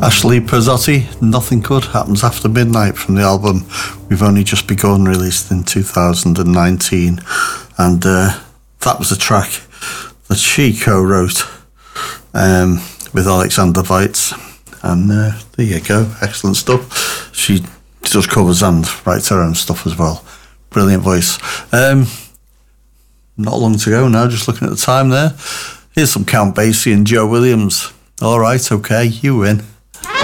Ashley Pizzotti, Nothing Good Happens After Midnight, from the album We've Only Just Begun, released in 2019. And that was a track that she co-wrote with Alexander Weitz. And there you go, excellent stuff. She does covers and writes her own stuff as well. Brilliant voice. Not long to go now, just looking at the time there. Here's some Count Basie and Joe Williams. All right, okay, you win.